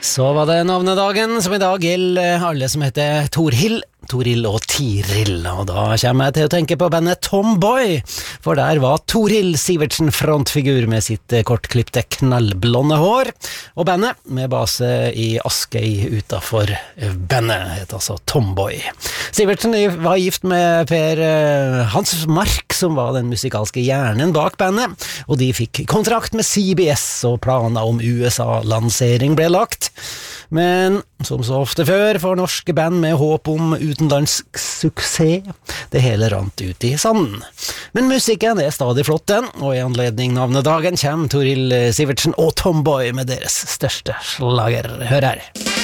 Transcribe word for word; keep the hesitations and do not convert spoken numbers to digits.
Så var det navnedagen, som i dag gjelder alle som heter Torhild, Toril og Tiril, og da kommer jeg til å tenke på bandet Tomboy, for der var Torhild Sivertsen frontfigur med sitt kortklippte knallblonde hår, og bandet med base i Askøy utenfor bandet het altså Tomboy. Sivertsen var gift med Per Hans Mark, som var den musikalske hjernen bak bandet, og de fikk kontrakt med C B S, og planer om U S A-lansering ble lagt. Men som så ofte før for norske band med håp om utenlandsk suksess, det hele rant ut i sanden. Men musikken er stadig flott den, og i anledning navnedagen kommer Torhild Sivertsen og Tomboy med deres største slager. Hør her.